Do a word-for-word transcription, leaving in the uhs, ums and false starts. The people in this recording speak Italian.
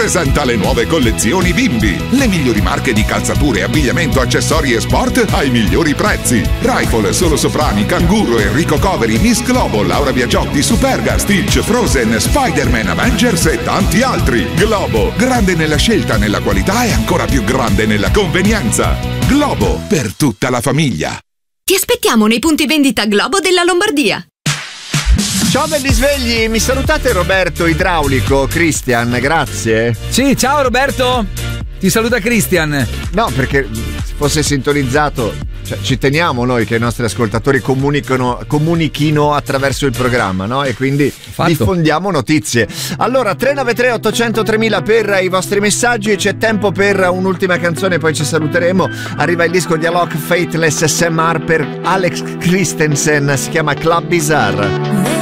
presenta le nuove collezioni bimbi. Le migliori marche di calzature, abbigliamento, accessori e sport ai migliori prezzi. Rifle, Solo Soprani, Canguro, Enrico Coveri, Miss Globo, Laura Biagiotti, Superga, Stitch, Frozen, Spider-Man, Avengers e tanti altri. Globo, grande nella scelta, nella qualità e ancora più grande nella convenienza. Globo, per tutta la famiglia. Ti aspettiamo nei punti vendita Globo della Lombardia. Ciao belli svegli, mi salutate Roberto Idraulico, Christian, grazie. Sì, ciao Roberto, ti saluta Christian. No, perché se fosse sintonizzato, cioè, ci teniamo noi che i nostri ascoltatori comunicano, comunichino attraverso il programma, no? E quindi Fatto. diffondiamo notizie. Allora, tre nove tre ottocento tremila per i vostri messaggi, c'è tempo per un'ultima canzone, poi ci saluteremo. Arriva il disco di Alok, Fateless, Sam Harper, Alex Christensen, si chiama Club Bizarre.